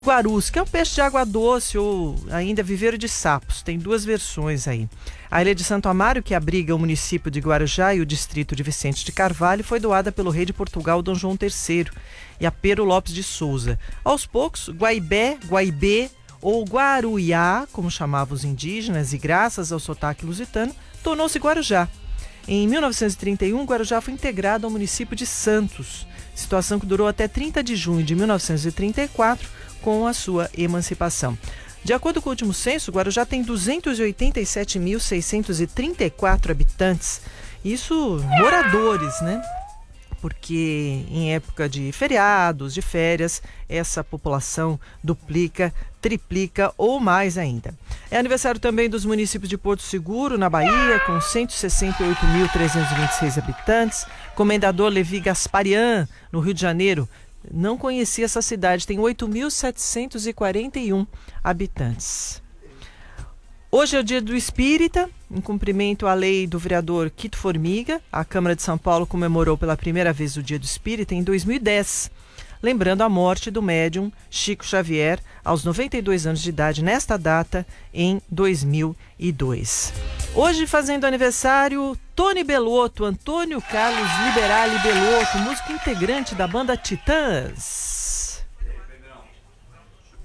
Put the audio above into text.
Guarus, que é um peixe de água doce ou ainda viveiro de sapos. Tem duas versões aí. A ilha de Santo Amaro, que abriga o município de Guarujá e o distrito de Vicente de Carvalho, foi doada pelo rei de Portugal, Dom João III, e a Pero Lopes de Souza. Aos poucos, Guaibé, Guaibê ou Guaruiá, como chamavam os indígenas, e graças ao sotaque lusitano, tornou-se Guarujá. Em 1931, Guarujá foi integrado ao município de Santos, situação que durou até 30 de junho de 1934, com a sua emancipação. De acordo com o último censo, Guarujá tem 287.634 habitantes. Isso, moradores, né? Porque em época de feriados, de férias, essa população duplica, triplica ou mais ainda. É aniversário também dos municípios de Porto Seguro, na Bahia, com 168.326 habitantes. Comendador Levi Gasparian, no Rio de Janeiro. Não conhecia essa cidade, tem 8.741 habitantes. Hoje é o dia do Espírita, em cumprimento à lei do vereador Quito Formiga. A Câmara de São Paulo comemorou pela primeira vez o dia do Espírita em 2010, lembrando a morte do médium Chico Xavier aos 92 anos de idade, nesta data, em 2002. Hoje, fazendo aniversário, Tony Bellotto, Antônio Carlos Liberali Bellotto, músico integrante da banda Titãs.